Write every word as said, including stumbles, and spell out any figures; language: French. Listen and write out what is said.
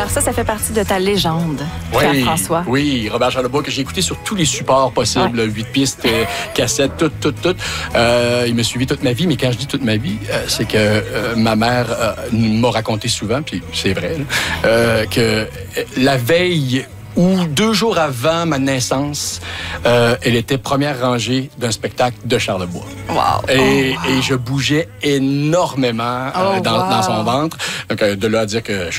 Alors ça, ça fait partie de ta légende, Oui, Pierre-François. oui, Robert Charlebois, que j'ai écouté sur tous les supports possibles, huit ouais. pistes, euh, cassettes, tout, tout, tout. Euh, il m'a suivi toute ma vie, mais quand je dis toute ma vie, euh, c'est que euh, ma mère euh, m'a raconté souvent, puis c'est vrai, là, euh, que la veille ou deux jours avant ma naissance, euh, elle était première rangée d'un spectacle de Charlebois. Wow. Et, oh, wow. et je bougeais énormément euh, oh, dans, wow. dans son ventre. Donc, euh, de là à dire que